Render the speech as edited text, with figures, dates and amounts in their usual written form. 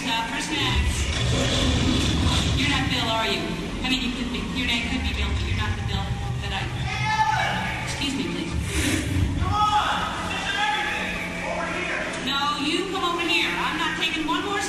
for snacks. You're not Bill, are you? I mean, you could be. Your name could be Bill, but you're not the Bill that I... Excuse me, please. Come on! This is everything! Over here! No, you come over here. I'm not taking one more